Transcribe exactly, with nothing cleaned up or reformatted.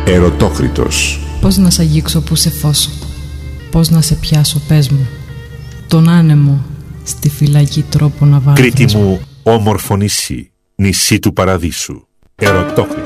Ερωτόκριτος. Πώς να σ' αγγίξω που σε φώσω, πώς να σε πιάσω, πες μου. Τον άνεμο στη φυλακή τρόπο να βάλω. Κρήτη μου, όμορφο νησί, νησί του παραδείσου. Ερωτόκριτος.